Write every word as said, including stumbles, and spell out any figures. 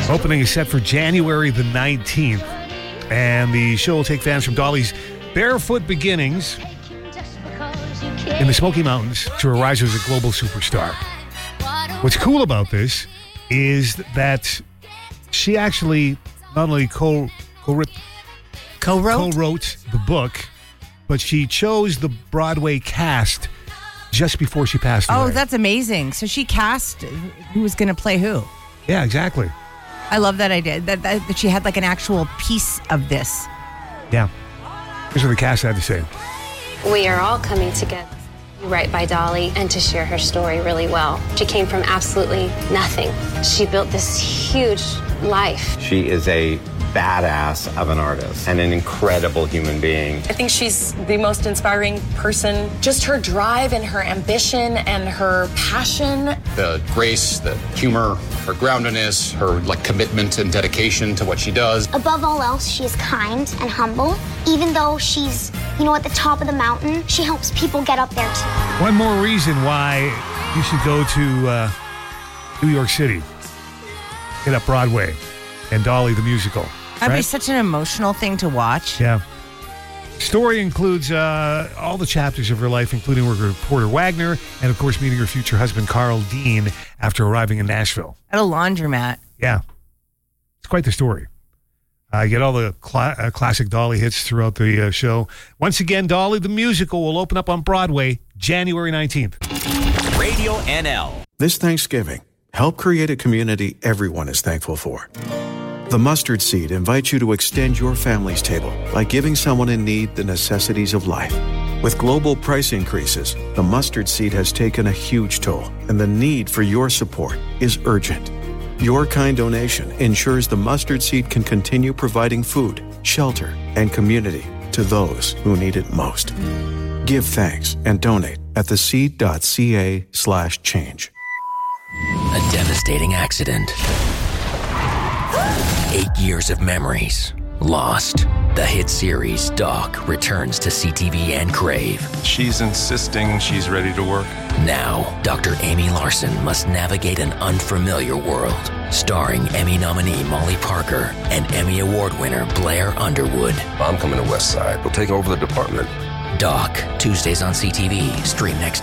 Opening is set for January the nineteenth. And the show will take fans from Dolly's barefoot beginnings in the Smoky Mountains to her rise as a global superstar. What's cool about this is that she actually not only co co-wrote, co-wrote? co-wrote the book, but she chose the Broadway cast just before she passed away. Oh, that's amazing. So she cast who was going to play who. Yeah, exactly. I love that idea, that, that, that she had like an actual piece of this. Yeah. Here's what the cast had to say. We are all coming together right by Dolly and to share her story really well. She came from absolutely nothing. She built this huge life. She is a badass of an artist and an incredible human being. I think she's the most inspiring person. Just her drive and her ambition and her passion. The grace, the humor, her groundedness, her like commitment and dedication to what she does. Above all else, she is kind and humble. Even though she's, you know, at the top of the mountain, she helps people get up there too. One more reason why you should go to uh, New York City, hit up Broadway and Dolly the musical. That'd right? be such an emotional thing to watch. Yeah. Story includes uh, all the chapters of her life, including working with Porter Wagner and, of course, meeting her future husband, Carl Dean, after arriving in Nashville. At a laundromat. Yeah. It's quite the story. Uh, you get all the cl- uh, classic Dolly hits throughout the uh, show. Once again, Dolly the musical will open up on Broadway January nineteenth. Radio N L. This Thanksgiving, help create a community everyone is thankful for. The Mustard Seed invites you to extend your family's table by giving someone in need the necessities of life. With global price increases, the Mustard Seed has taken a huge toll, and the need for your support is urgent. Your kind donation ensures the Mustard Seed can continue providing food, shelter, and community to those who need it most. Give thanks and donate at theseed.ca slash change. A devastating accident. Eight years of memories lost. The hit series Doc returns to C T V and Crave. She's insisting she's ready to work. Now, Doctor Amy Larson must navigate an unfamiliar world. Starring Emmy nominee Molly Parker and Emmy Award winner Blair Underwood. I'm coming to West Side. We'll take over the department. Doc, Tuesdays on C T V. Stream next